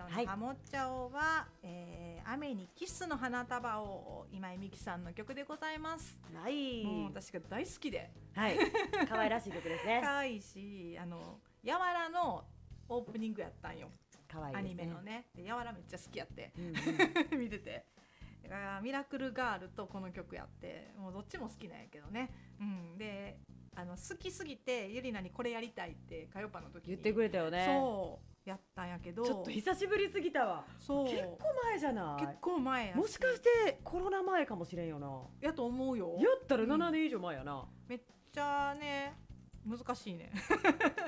今日のハモっちゃおは、雨にキスの花束を今井美樹さんの曲でございます。 はい、 もう私が大好きで、 はい、可愛らしい曲ですね。 可愛いし、やわらのオープニングやったんよ。 可愛いですね。 アニメのね、でやわらめっちゃ好きやって、 うんうん、 見てて。だからミラクルガールとこの曲やって、もうどっちも好きなんやけどね。うん、で、好きすぎてゆりなにこれやりたいってカヨパの時に言ってくれたよね。 そうやったんやけど、 ちょっと久しぶりすぎたわ。 そう結構前じゃない。 結構前やし、 もしかしてコロナ前かもしれんよな。 やと思うよ。 やったら7年以上前やな。 めっちゃね難しいね